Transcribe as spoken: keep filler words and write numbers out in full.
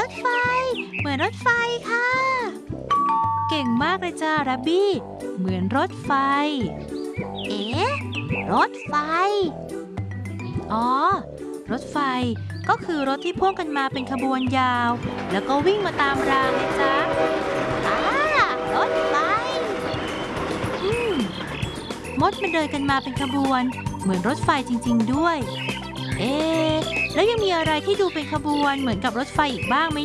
ถไฟเหมือนรถไฟค่ะเก่งมากเลยจ้ารับบี้เหมือนรถไฟเอ๊ะรถไฟอ๋อรถไฟก็คือรถที่พ่วงกันมาเป็นขบวนยาวแล้วก็วิ่งมาตามรางเลยจ้าอ่ารถไฟอืมมดมันเดินกันมาเป็นขบวนเหมือนรถไฟจริงๆด้วยเอ๊ะแล้วยังมีอะไรที่ดูเป็นขบวนเหมือนกับรถไฟอีกบ้างไหม